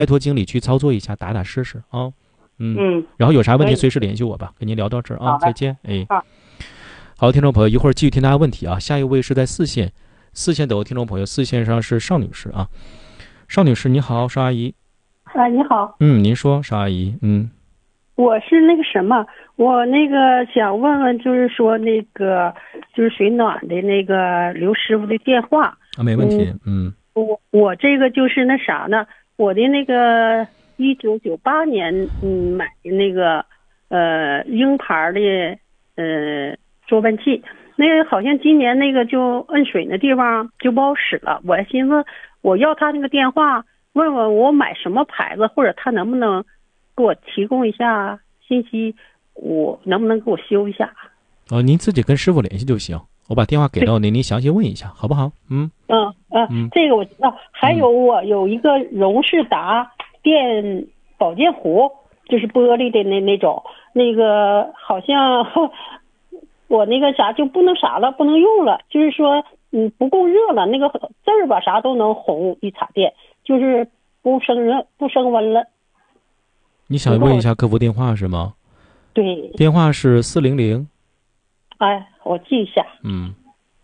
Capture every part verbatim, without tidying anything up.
拜托经理去操作一下，打打试试啊。嗯嗯， 然后有啥问题随时联系我吧。跟您聊到这儿啊，再见。哎， 好， 好，听众朋友，一会儿继续听大家问题啊。下一位是在四线，四线等候听众朋友，四线上是邵女士啊。邵女士你好，邵阿姨。 啊，你好。 嗯，您说，邵阿姨。嗯， 我是那个什么，我那个想问问，就是说那个就是水暖的那个刘师傅的电话啊，没问题。嗯， 我我这个就是那啥呢，我的那个一九九八年嗯买的那个呃鹰牌的呃做拌器，那个好像今年那个就摁水那地方就不好使了，我还寻思我要他那个电话，问问我买什么牌子，或者他能不能给我提供一下信息，我能不能给我修一下？ 哦，您自己跟师傅联系就行，我把电话给到您，您详细问一下，好不好？嗯嗯嗯， 嗯这个我知道。还有我有一个荣仕达电保健壶，就是玻璃的那那种，那个好像我那个啥就不能啥了，不能用了，就是说嗯不够热了，那个字儿吧啥都能红，一插电就是不升热不升温了。 你想问一下客服电话是吗？ 对， 电话是四零零。 哎，我记一下。 嗯，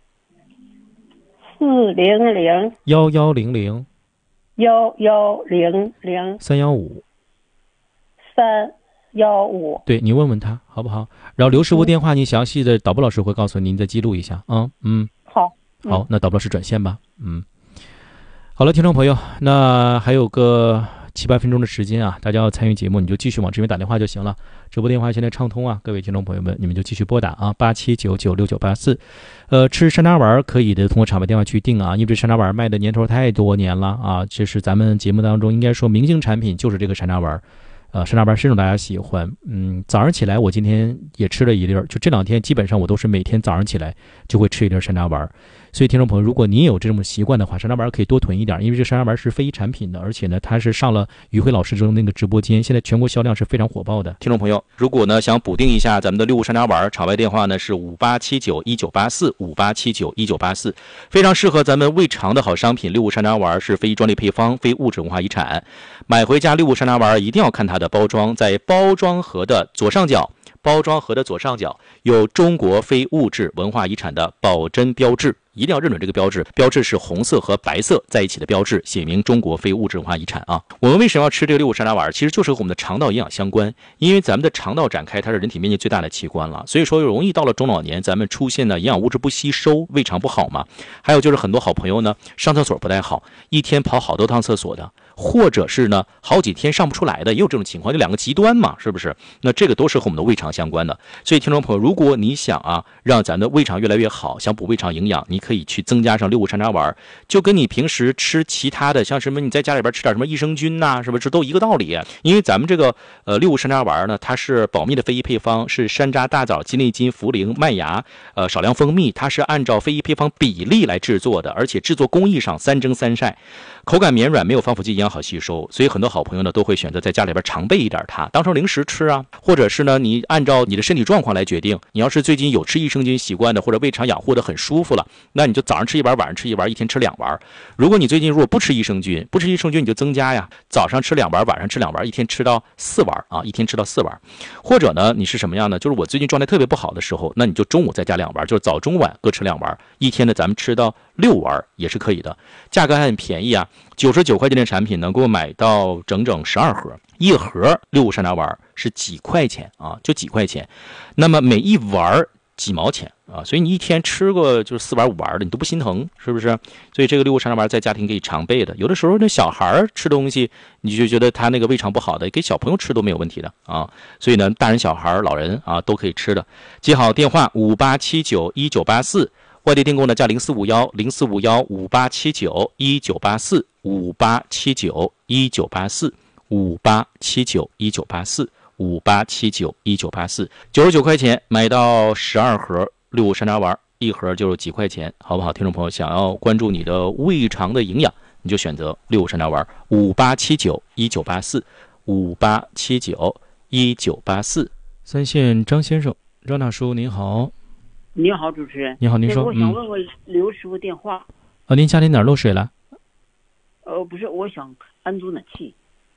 四零零幺幺零零幺幺零零三幺五三幺五。 对，你问问他好不好？然后刘师傅电话，你详细的导播老师会告诉您，再记录一下啊。嗯， 好， 嗯、好，那导播老师转线吧。嗯，好了，听众朋友，那还有个七八分钟的时间啊，大家要参与节目，你就继续往这边打电话就行了。直播电话现在畅通啊，各位听众朋友们，你们就继续拨打啊，八七九九六九八四。呃，吃山楂丸可以的，通过厂牌电话去订啊，因为这山楂丸卖的年头太多年了啊，这是咱们节目当中应该说明星产品，就是这个山楂丸。呃，山楂丸深受大家喜欢。嗯，早上起来我今天也吃了一粒儿，就这两天基本上我都是每天早上起来就会吃一粒山楂丸。所以听众朋友，如果您有这种习惯的话，山楂丸可以多囤一点，因为这山楂丸是非遗产品的，而且呢，它是上了于辉老师中那个直播间，现在全国销量是非常火爆的。听众朋友，如果呢想补订一下咱们的六物山楂丸，场外电话呢是五八七九一九八四五八七九一九八四，非常适合咱们胃肠的好商品。六物山楂丸是非遗专利配方，非物质文化遗产。买回家六物山楂丸一定要看它的包装，在包装盒的左上角。包装盒的左上角有中国非物质文化遗产的保真标志，一定要认准这个标志，标志是红色和白色在一起的标志，写明中国非物质文化遗产啊。我们为什么要吃这个六物山楂丸？其实就是和我们的肠道营养相关，因为咱们的肠道展开它是人体面积最大的器官了，所以说容易到了中老年咱们出现的营养物质不吸收，胃肠不好嘛。还有就是很多好朋友呢上厕所不太好，一天跑好多趟厕所的，或者是呢好几天上不出来的，也有这种情况，就两个极端嘛，是不是？那这个都是和我们的胃肠相关的。所以听众朋友，如果你想啊让咱的胃肠越来越好，想补胃肠营养，你可以去增加上六物山楂丸，就跟你平时吃其他的像什么你在家里边吃点什么益生菌呐、啊，是不是都一个道理？因为咱们这个呃六物山楂丸呢，它是保密的非遗配方，是山楂、大枣、鸡内金、茯苓、麦芽，呃少量蜂蜜，它是按照非遗配方比例来制作的，而且制作工艺上三蒸三晒，口感绵软，没有防腐剂，营养好吸收。所以很多好朋友呢都会选择在家里边常备一点它，当成零食吃啊，或者是呢你按照你的身体状况来决定。你要是最近有吃益生菌习惯的，或者胃肠养护的很舒服了，那你就早上吃一丸，晚上吃一丸，一天吃两丸。如果你最近如果不吃益生菌，不吃益生菌你就增加呀，早上吃两丸，晚上吃两丸，一天吃到四丸啊，一天吃到四丸。或者呢你是什么样呢？就是我最近状态特别不好的时候，那你就中午再加两丸，就是早中晚各吃两丸，一天呢咱们吃到六丸也是可以的。价格还很便宜啊，九十九块钱的产品能够买到整整十二盒，一盒六物山楂丸是几块钱啊，就几块钱。那么每一丸几毛钱啊，所以你一天吃过就是四丸五丸的，你都不心疼，是不是？所以这个六物山楂丸在家庭可以常备的。有的时候那小孩吃东西，你就觉得他那个胃肠不好的，给小朋友吃都没有问题的啊。所以呢，大人小孩老人啊都可以吃的。记好电话五八七九一九八四。外地订购呢加零四五幺零四五幺五八七九一九八四五八七九一九八四五八七九一九八四五八七九一九八四，九十九块钱买到十二盒六物山楂丸，一盒就是几块钱，好不好？听众朋友，想要关注你的胃肠的营养，你就选择六物山楂丸，五八七九一九八四五八七九一九八四。三线张先生，张大叔您好。 你好，主持人。 你好，您说。 我想问问刘师傅电话。 啊，您家里哪儿漏水了？ 呃，不是，我想安装暖气。